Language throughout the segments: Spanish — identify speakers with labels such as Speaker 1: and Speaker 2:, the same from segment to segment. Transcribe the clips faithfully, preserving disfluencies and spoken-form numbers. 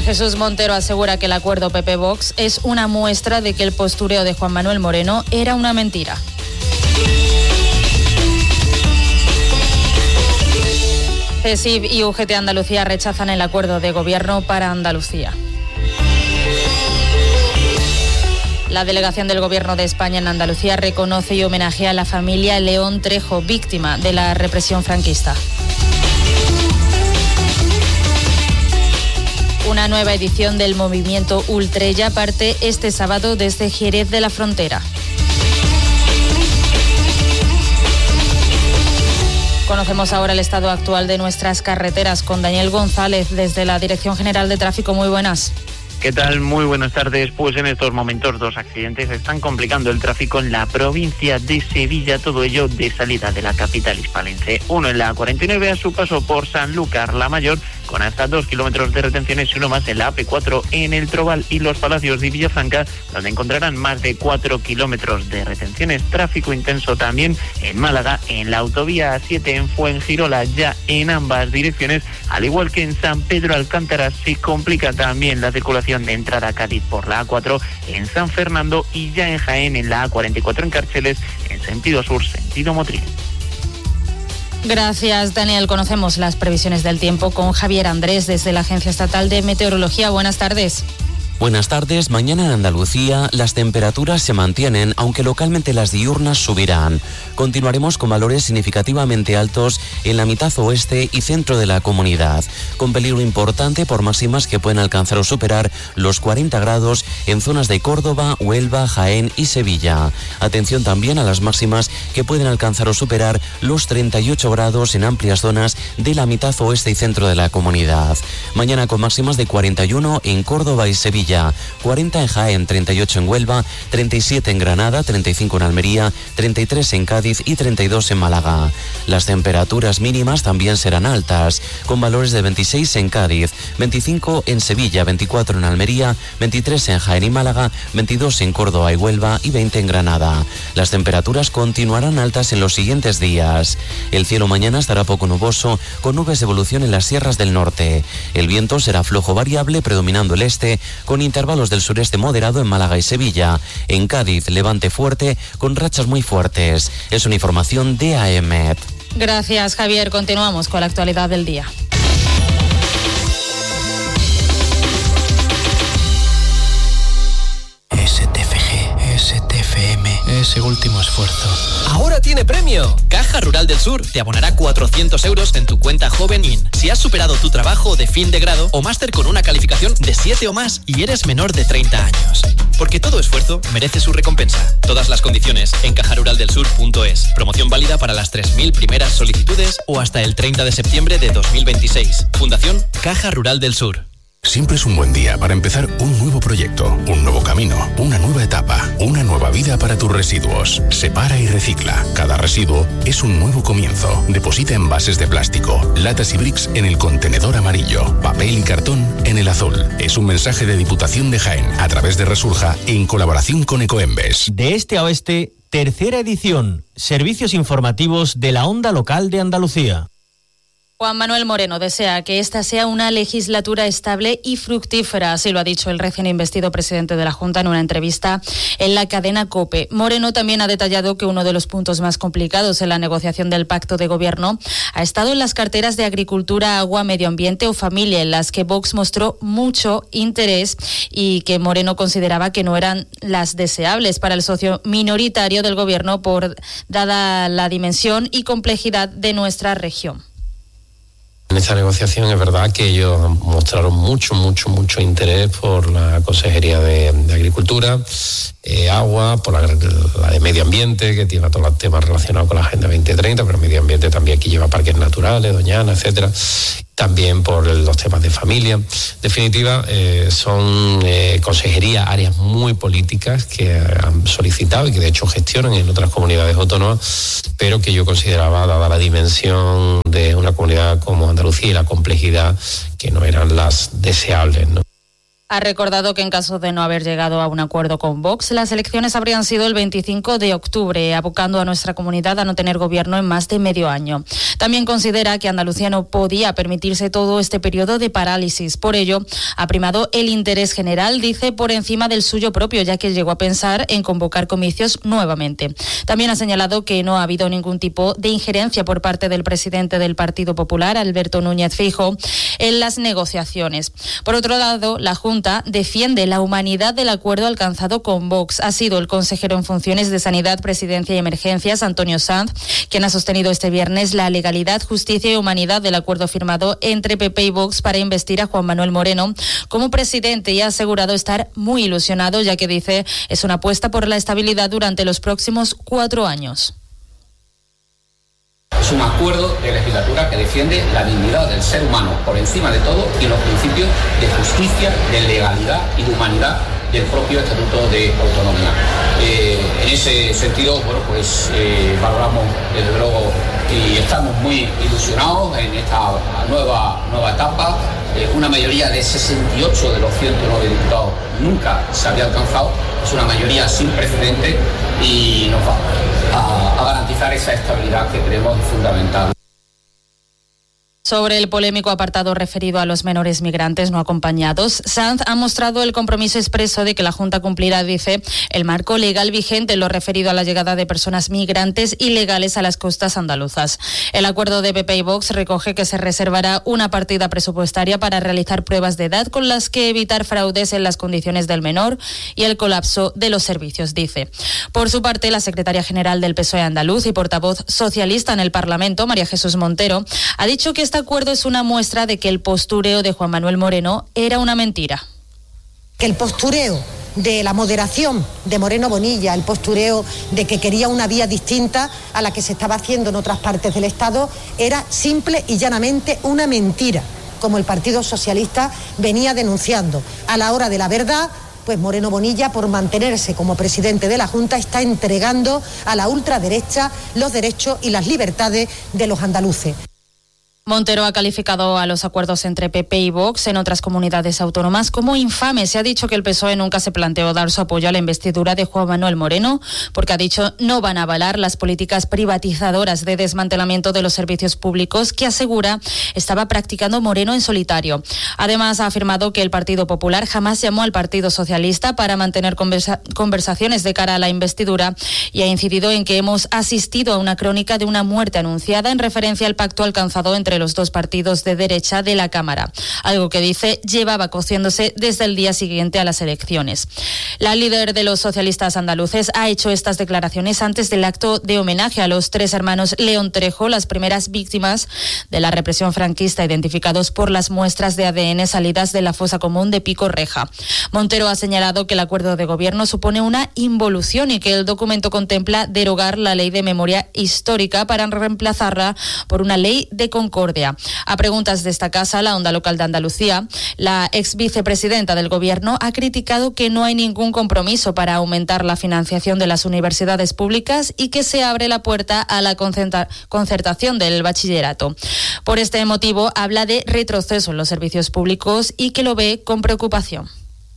Speaker 1: Jesús Montero asegura que el acuerdo P P-Vox es una muestra de que el postureo de Juan Manuel Moreno era una mentira. CESIF y U G T Andalucía rechazan el acuerdo de gobierno para Andalucía. La delegación del Gobierno de España en Andalucía reconoce y homenajea a la familia León Trejo, víctima de la represión franquista. Una nueva edición del movimiento Ultrella parte este sábado desde Jerez de la Frontera. Conocemos ahora el estado actual de nuestras carreteras con Daniel González desde la Dirección General de Tráfico. Muy buenas.
Speaker 2: ¿Qué tal? Muy buenas tardes. Pues en estos momentos dos accidentes están complicando el tráfico en la provincia de Sevilla, todo ello de salida de la capital hispalense. Uno en la cuarenta y nueve a su paso por Sanlúcar la Mayor, con hasta dos kilómetros de retenciones, y uno más en la A P cuatro en el Trobal y Los Palacios de Villafranca, donde encontrarán más de cuatro kilómetros de retenciones. Tráfico intenso también en Málaga, en la autovía A siete en Fuengirola, ya en ambas direcciones, al igual que en San Pedro Alcántara. Se complica también la circulación de entrada a Cádiz por la A cuatro en San Fernando, y ya en Jaén en la A cuarenta y cuatro en Cárceles en sentido sur, sentido Motril.
Speaker 1: Gracias, Daniel. Conocemos las previsiones del tiempo con Javier Andrés desde la Agencia Estatal de Meteorología. Buenas tardes.
Speaker 3: Buenas tardes. Mañana en Andalucía las temperaturas se mantienen, aunque localmente las diurnas subirán. Continuaremos con valores significativamente altos en la mitad oeste y centro de la comunidad, con peligro importante por máximas que pueden alcanzar o superar los cuarenta grados en zonas de Córdoba, Huelva, Jaén y Sevilla. Atención también a las máximas que pueden alcanzar o superar los treinta y ocho grados en amplias zonas de la mitad oeste y centro de la comunidad. Mañana con máximas de cuarenta y uno en Córdoba y Sevilla, cuarenta en Jaén, treinta y ocho en Huelva, treinta y siete en Granada, treinta y cinco en Almería, treinta y tres en Cádiz y treinta y dos en Málaga. Las temperaturas mínimas también serán altas, con valores de veintiséis en Cádiz, veinticinco en Sevilla, veinticuatro en Almería, veintitrés en Jaén y Málaga, veintidós en Córdoba y Huelva y veinte en Granada. Las temperaturas continuarán altas en los siguientes días. El cielo mañana estará poco nuboso, con nubes de evolución en las sierras del norte. El viento será flojo variable, predominando el este, con intervalos del sureste moderado en Málaga y Sevilla. En Cádiz, levante fuerte con rachas muy fuertes. Es una información de A E M E T.
Speaker 1: Gracias, Javier. Continuamos con la actualidad del día.
Speaker 4: S T F G, S T F M, ese último esfuerzo.
Speaker 5: ¡Ahora tiene premio! Caja Rural del Sur te abonará cuatrocientos euros en tu cuenta Joven In si has superado tu trabajo de fin de grado o máster con una calificación de siete o más y eres menor de treinta años. Porque todo esfuerzo merece su recompensa. Todas las condiciones en caja rural del sur punto es. Promoción válida para las tres mil primeras solicitudes o hasta el treinta de septiembre de dos mil veintiséis. Fundación Caja Rural del Sur.
Speaker 6: Siempre es un buen día para empezar un nuevo proyecto, un nuevo camino, una nueva etapa, una nueva vida para tus residuos. Separa y recicla. Cada residuo es un nuevo comienzo. Deposita envases de plástico, latas y bricks en el contenedor amarillo, papel y cartón en el azul. Es un mensaje de Diputación de Jaén a través de Resurja en colaboración con Ecoembes.
Speaker 7: De este a oeste, tercera edición. Servicios informativos de la Onda Local de Andalucía.
Speaker 1: Juan Manuel Moreno desea que esta sea una legislatura estable y fructífera, así lo ha dicho el recién investido presidente de la Junta en una entrevista en la cadena COPE. Moreno también ha detallado que uno de los puntos más complicados en la negociación del pacto de gobierno ha estado en las carteras de Agricultura, Agua, Medio Ambiente o Familia, en las que Vox mostró mucho interés y que Moreno consideraba que no eran las deseables para el socio minoritario del gobierno por dada la dimensión y complejidad de nuestra región.
Speaker 8: En esta negociación es verdad que ellos mostraron mucho, mucho, mucho interés por la Consejería de, de Agricultura, eh, Agua, por la, la de Medio Ambiente, que tiene todos los temas relacionados con la Agenda veinte treinta, pero Medio Ambiente también aquí lleva parques naturales, Doñana, etcétera. También por los temas de familia. En definitiva, eh, son eh, consejerías, áreas muy políticas que han solicitado y que de hecho gestionan en otras comunidades autónomas, pero que yo consideraba, dada la dimensión de una comunidad como Andalucía y la complejidad, que no eran las deseables, ¿no?
Speaker 1: Ha recordado que en caso de no haber llegado a un acuerdo con Vox, las elecciones habrían sido el veinticinco de octubre, abocando a nuestra comunidad a no tener gobierno en más de medio año. También considera que Andalucía no podía permitirse todo este periodo de parálisis. Por ello, ha primado el interés general, dice, por encima del suyo propio, ya que llegó a pensar en convocar comicios nuevamente. También ha señalado que no ha habido ningún tipo de injerencia por parte del presidente del Partido Popular, Alberto Núñez Feijóo, en las negociaciones. Por otro lado, la Junta defiende la humanidad del acuerdo alcanzado con Vox. Ha sido el consejero en funciones de Sanidad, Presidencia y Emergencias, Antonio Sanz, quien ha sostenido este viernes la legalidad, justicia y humanidad del acuerdo firmado entre P P y Vox para investir a Juan Manuel Moreno como presidente, y ha asegurado estar muy ilusionado, ya que dice es una apuesta por la estabilidad durante los próximos cuatro años.
Speaker 9: Es un acuerdo de legislatura que defiende la dignidad del ser humano por encima de todo y los principios de justicia, de legalidad y de humanidad del propio Estatuto de Autonomía. Eh, en ese sentido, bueno, pues eh, valoramos desde luego y estamos muy ilusionados en esta nueva, nueva etapa. Eh, una mayoría de sesenta y ocho de los ciento nueve diputados nunca se había alcanzado. Es una mayoría sin precedentes y nos va a, a garantizar esa estabilidad que creemos fundamental.
Speaker 1: Sobre el polémico apartado referido a los menores migrantes no acompañados, Sanz ha mostrado el compromiso expreso de que la Junta cumplirá, dice, el marco legal vigente en lo referido a la llegada de personas migrantes ilegales a las costas andaluzas. El acuerdo de P P y Vox recoge que se reservará una partida presupuestaria para realizar pruebas de edad con las que evitar fraudes en las condiciones del menor y el colapso de los servicios, dice. Por su parte, la secretaria general del P S O E andaluz y portavoz socialista en el Parlamento, María Jesús Montero, ha dicho que esta acuerdo es una muestra de que el postureo de Juan Manuel Moreno era una mentira.
Speaker 10: Que el postureo de la moderación de Moreno Bonilla, el postureo de que quería una vía distinta a la que se estaba haciendo en otras partes del Estado, era simple y llanamente una mentira, como el Partido Socialista venía denunciando. A la hora de la verdad, pues Moreno Bonilla, por mantenerse como presidente de la Junta, está entregando a la ultraderecha los derechos y las libertades de los andaluces.
Speaker 1: Montero ha calificado a los acuerdos entre P P y Vox en otras comunidades autónomas como infames. Se ha dicho que el P S O E nunca se planteó dar su apoyo a la investidura de Juan Manuel Moreno, porque ha dicho no van a avalar las políticas privatizadoras de desmantelamiento de los servicios públicos que asegura estaba practicando Moreno en solitario. Además, ha afirmado que el Partido Popular jamás llamó al Partido Socialista para mantener conversa- conversaciones de cara a la investidura, y ha incidido en que hemos asistido a una crónica de una muerte anunciada en referencia al pacto alcanzado entre los dos partidos de derecha de la Cámara, algo que dice llevaba cociéndose desde el día siguiente a las elecciones. La líder de los socialistas andaluces ha hecho estas declaraciones antes del acto de homenaje a los tres hermanos León Trejo, las primeras víctimas de la represión franquista, identificados por las muestras de A D N salidas de la fosa común de Pico Reja. Montero ha señalado que el acuerdo de gobierno supone una involución y que el documento contempla derogar la ley de memoria histórica para reemplazarla por una ley de concordia. A preguntas de esta casa, la Onda Local de Andalucía, la ex vicepresidenta del Gobierno ha criticado que no hay ningún compromiso para aumentar la financiación de las universidades públicas y que se abre la puerta a la concertación del bachillerato. Por este motivo, habla de retroceso en los servicios públicos y que lo ve con preocupación.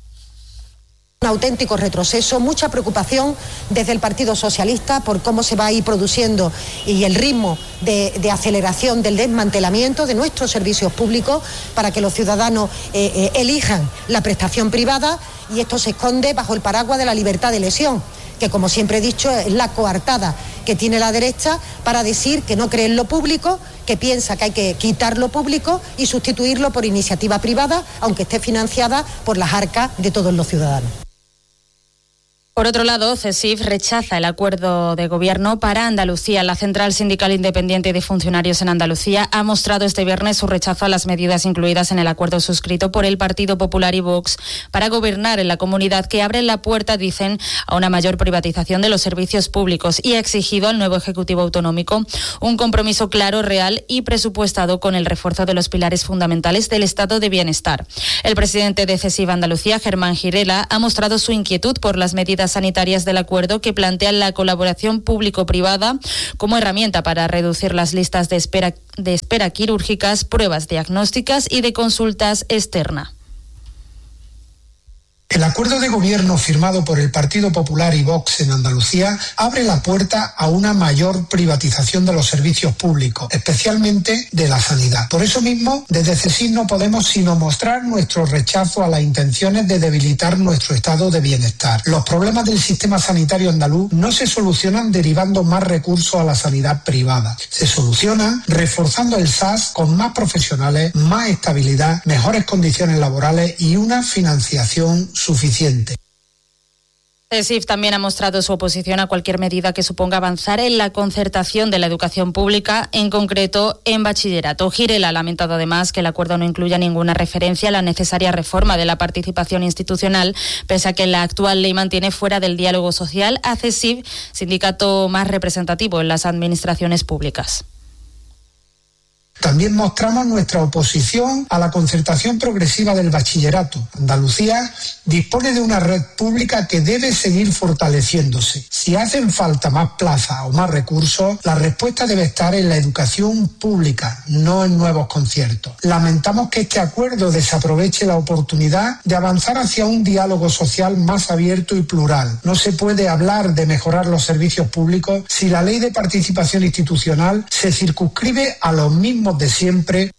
Speaker 10: Un auténtico retroceso, mucha preocupación desde el Partido Socialista por cómo se va a ir produciendo y el ritmo de, de aceleración del desmantelamiento de nuestros servicios públicos para que los ciudadanos eh, eh, elijan la prestación privada, y esto se esconde bajo el paraguas de la libertad de elección, que como siempre he dicho es la coartada que tiene la derecha para decir que no cree en lo público, que piensa que hay que quitar lo público y sustituirlo por iniciativa privada, aunque esté financiada por las arcas de todos los ciudadanos.
Speaker 1: Por otro lado, CESIF rechaza el acuerdo de gobierno para Andalucía. La Central Sindical Independiente de Funcionarios en Andalucía ha mostrado este viernes su rechazo a las medidas incluidas en el acuerdo suscrito por el Partido Popular y Vox para gobernar en la comunidad, que abre la puerta, dicen, a una mayor privatización de los servicios públicos, y ha exigido al nuevo Ejecutivo Autonómico un compromiso claro, real y presupuestado con el refuerzo de los pilares fundamentales del estado de bienestar. El presidente de CESIF Andalucía, Germán Girela, ha mostrado su inquietud por las medidas sanitarias del acuerdo que plantean la colaboración público-privada como herramienta para reducir las listas de espera, de espera quirúrgicas, pruebas diagnósticas y de consultas externas.
Speaker 11: El acuerdo de gobierno firmado por el Partido Popular y Vox en Andalucía abre la puerta a una mayor privatización de los servicios públicos, especialmente de la sanidad. Por eso mismo, desde CESIF no podemos sino mostrar nuestro rechazo a las intenciones de debilitar nuestro estado de bienestar. Los problemas del sistema sanitario andaluz no se solucionan derivando más recursos a la sanidad privada. Se solucionan reforzando el S A S con más profesionales, más estabilidad, mejores condiciones laborales y una financiación suficiente.
Speaker 1: CESIF también ha mostrado su oposición a cualquier medida que suponga avanzar en la concertación de la educación pública, en concreto en bachillerato. Girel ha lamentado además que el acuerdo no incluya ninguna referencia a la necesaria reforma de la participación institucional, pese a que la actual ley mantiene fuera del diálogo social a CESIF, sindicato más representativo en las administraciones públicas.
Speaker 11: También mostramos nuestra oposición a la concertación progresiva del bachillerato. Andalucía dispone de una red pública que debe seguir fortaleciéndose. Si hacen falta más plazas o más recursos, la respuesta debe estar en la educación pública, no en nuevos conciertos. Lamentamos que este acuerdo desaproveche la oportunidad de avanzar hacia un diálogo social más abierto y plural. No se puede hablar de mejorar los servicios públicos si la ley de participación institucional se circunscribe a los mismos de siempre.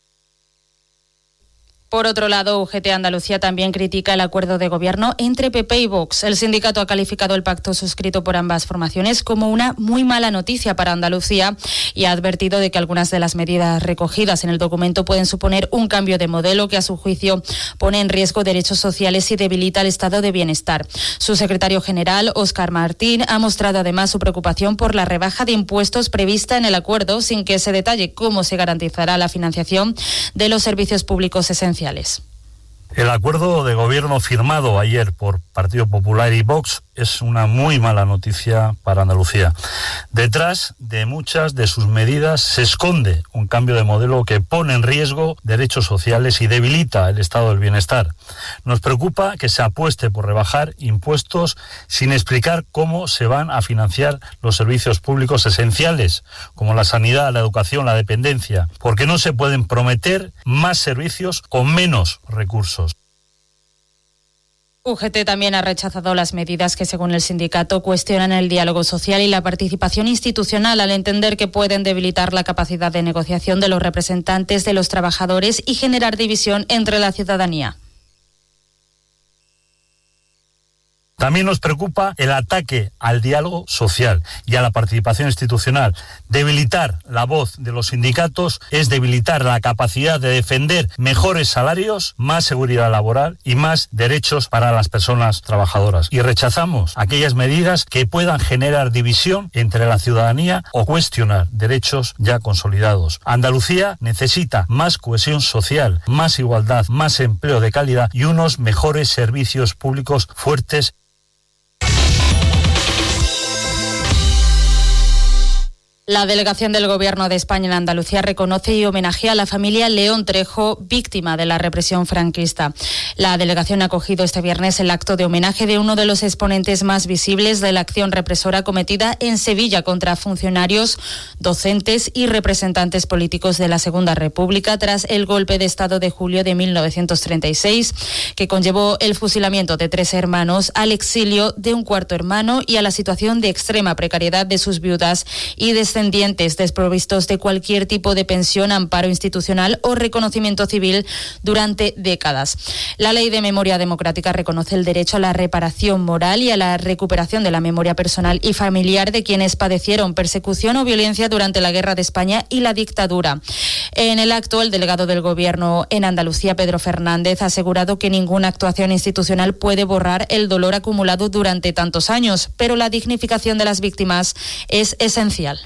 Speaker 1: Por otro lado, U G T Andalucía también critica el acuerdo de gobierno entre P P y Vox. El sindicato ha calificado el pacto suscrito por ambas formaciones como una muy mala noticia para Andalucía y ha advertido de que algunas de las medidas recogidas en el documento pueden suponer un cambio de modelo que, a su juicio, pone en riesgo derechos sociales y debilita el estado de bienestar. Su secretario general, Óscar Martín, ha mostrado además su preocupación por la rebaja de impuestos prevista en el acuerdo, sin que se detalle cómo se garantizará la financiación de los servicios públicos esenciales.
Speaker 12: El acuerdo de gobierno firmado ayer por Partido Popular y Vox es una muy mala noticia para Andalucía. Detrás de muchas de sus medidas se esconde un cambio de modelo que pone en riesgo derechos sociales y debilita el estado del bienestar. Nos preocupa que se apueste por rebajar impuestos sin explicar cómo se van a financiar los servicios públicos esenciales, como la sanidad, la educación, la dependencia, porque no se pueden prometer más servicios con menos recursos.
Speaker 1: U G T también ha rechazado las medidas que, según el sindicato, cuestionan el diálogo social y la participación institucional, al entender que pueden debilitar la capacidad de negociación de los representantes de los trabajadores y generar división entre la ciudadanía.
Speaker 12: También nos preocupa el ataque al diálogo social y a la participación institucional. Debilitar la voz de los sindicatos es debilitar la capacidad de defender mejores salarios, más seguridad laboral y más derechos para las personas trabajadoras. Y rechazamos aquellas medidas que puedan generar división entre la ciudadanía o cuestionar derechos ya consolidados. Andalucía necesita más cohesión social, más igualdad, más empleo de calidad y unos mejores servicios públicos fuertes.
Speaker 1: La delegación del Gobierno de España en Andalucía reconoce y homenajea a la familia León Trejo, víctima de la represión franquista. La delegación ha acogido este viernes el acto de homenaje de uno de los exponentes más visibles de la acción represora cometida en Sevilla contra funcionarios, docentes y representantes políticos de la Segunda República tras el golpe de Estado de julio de mil novecientos treinta y seis, que conllevó el fusilamiento de tres hermanos, al exilio de un cuarto hermano y a la situación de extrema precariedad de sus viudas y de descendientes desprovistos de cualquier tipo de pensión, amparo institucional o reconocimiento civil durante décadas. La Ley de Memoria Democrática reconoce el derecho a la reparación moral y a la recuperación de la memoria personal y familiar de quienes padecieron persecución o violencia durante la Guerra de España y la dictadura. En el acto, el delegado del Gobierno en Andalucía, Pedro Fernández, ha asegurado que ninguna actuación institucional puede borrar el dolor acumulado durante tantos años, pero la dignificación de las víctimas es esencial.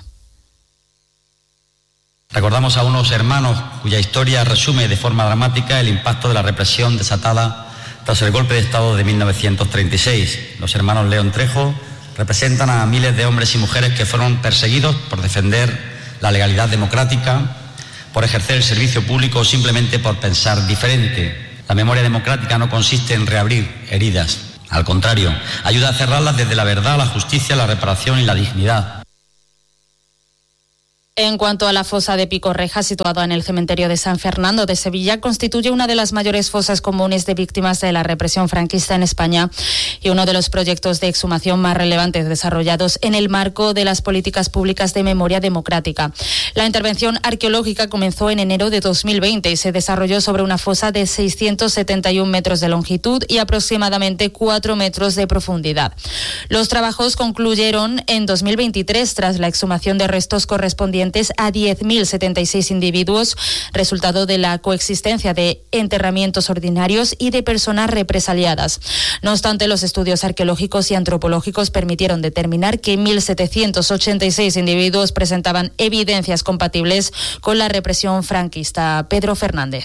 Speaker 13: Recordamos a unos hermanos cuya historia resume de forma dramática el impacto de la represión desatada tras el golpe de Estado de mil novecientos treinta y seis. Los hermanos León Trejo representan a miles de hombres y mujeres que fueron perseguidos por defender la legalidad democrática, por ejercer el servicio público o simplemente por pensar diferente. La memoria democrática no consiste en reabrir heridas. Al contrario, ayuda a cerrarlas desde la verdad, la justicia, la reparación y la dignidad.
Speaker 1: En cuanto a la fosa de Picorreja, situada en el cementerio de San Fernando de Sevilla, constituye una de las mayores fosas comunes de víctimas de la represión franquista en España y uno de los proyectos de exhumación más relevantes desarrollados en el marco de las políticas públicas de memoria democrática. La intervención arqueológica comenzó en enero de dos mil veinte y se desarrolló sobre una fosa de seiscientos setenta y un metros de longitud y aproximadamente cuatro metros de profundidad. Los trabajos concluyeron en dos mil veintitrés tras la exhumación de restos correspondientes a diez mil setenta y seis individuos, resultado de la coexistencia de enterramientos ordinarios y de personas represaliadas. No obstante, los estudios arqueológicos y antropológicos permitieron determinar que mil setecientos ochenta y seis individuos presentaban evidencias compatibles con la represión franquista. Pedro Fernández.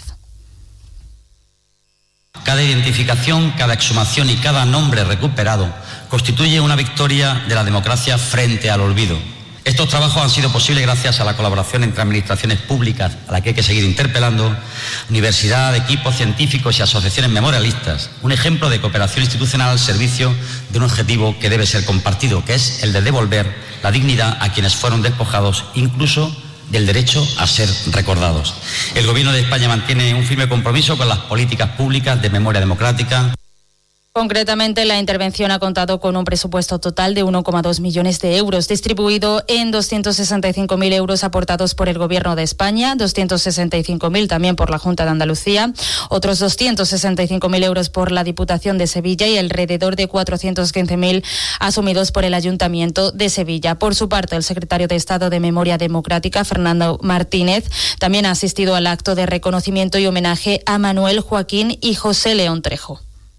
Speaker 13: Cada identificación, cada exhumación y cada nombre recuperado constituye una victoria de la democracia frente al olvido. Estos trabajos han sido posibles gracias a la colaboración entre administraciones públicas, a la que hay que seguir interpelando, universidad, equipos científicos y asociaciones memorialistas. Un ejemplo de cooperación institucional al servicio de un objetivo que debe ser compartido, que es el de devolver la dignidad a quienes fueron despojados, incluso del derecho a ser recordados. El Gobierno de España mantiene un firme compromiso con las políticas públicas de memoria democrática.
Speaker 1: Concretamente, la intervención ha contado con un presupuesto total de uno coma dos millones de euros, distribuido en doscientos sesenta y cinco mil euros aportados por el Gobierno de España, doscientos sesenta y cinco mil también por la Junta de Andalucía, otros doscientos sesenta y cinco mil euros por la Diputación de Sevilla y alrededor de cuatrocientos quince mil asumidos por el Ayuntamiento de Sevilla. Por su parte, el secretario de Estado de Memoria Democrática, Fernando Martínez, también ha asistido al acto de reconocimiento y homenaje a Manuel, Joaquín y José León Trejo.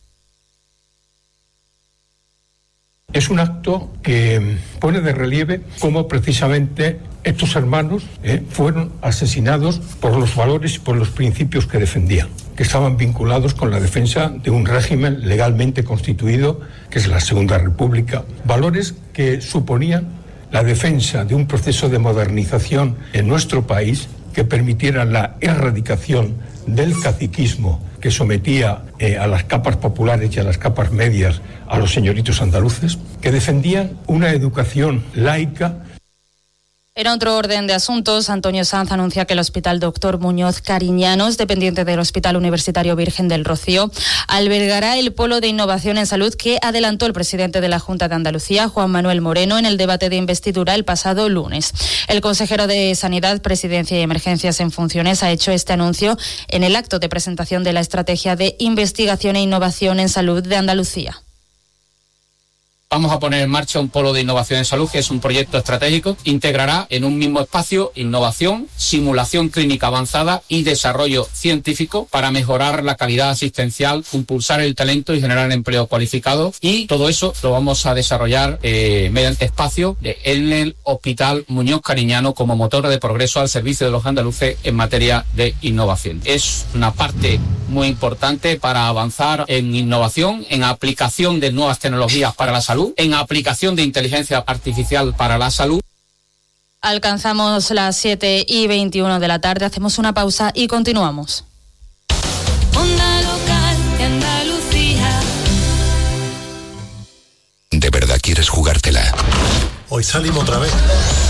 Speaker 14: Es un acto que pone de relieve cómo precisamente estos hermanos eh, fueron asesinados por los valores y por los principios que defendían, que estaban vinculados con la defensa de un régimen legalmente constituido, que es la Segunda República. Valores que suponían la defensa de un proceso de modernización en nuestro país que permitiera la erradicación del caciquismo que sometía eh, a las capas populares y a las capas medias a los señoritos andaluces, que defendían una educación laica.
Speaker 1: En otro orden de asuntos, Antonio Sanz anuncia que el Hospital Doctor Muñoz Cariñanos, dependiente del Hospital Universitario Virgen del Rocío, albergará el polo de innovación en salud que adelantó el presidente de la Junta de Andalucía, Juan Manuel Moreno, en el debate de investidura el pasado lunes. El consejero de Sanidad, Presidencia y Emergencias en funciones ha hecho este anuncio en el acto de presentación de la Estrategia de Investigación e Innovación en Salud de Andalucía.
Speaker 9: Vamos a poner en marcha un polo de innovación en salud, que es un proyecto estratégico. Integrará en un mismo espacio innovación, simulación clínica avanzada y desarrollo científico para mejorar la calidad asistencial, impulsar el talento y generar empleo cualificado. Y todo eso lo vamos a desarrollar eh, mediante espacio de, en el Hospital Muñoz Cariñano como motor de progreso al servicio de los andaluces en materia de innovación. Es una parte muy importante para avanzar en innovación, en aplicación de nuevas tecnologías para la salud, en aplicación de inteligencia artificial para la salud.
Speaker 1: Alcanzamos las siete y veintiuno de la tarde, hacemos una pausa y continuamos.
Speaker 15: Onda Local de Andalucía.
Speaker 6: ¿De verdad quieres jugártela?
Speaker 16: Hoy salimos otra vez.